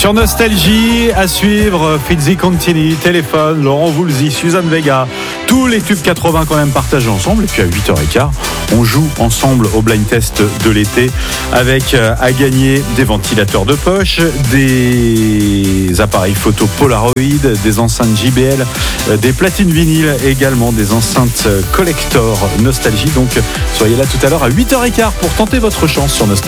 Sur Nostalgie, à suivre, Fizzy Contini, Téléphone, Laurent Voulzy, Suzanne Vega, tous les tubes 80 qu'on aime partager ensemble. Et puis à 8h15, on joue ensemble au blind test de l'été avec à gagner des ventilateurs de poche, des appareils photo Polaroid, des enceintes JBL, des platines vinyles, également des enceintes collector Nostalgie. Donc soyez là tout à l'heure à 8h15 pour tenter votre chance sur Nostalgie.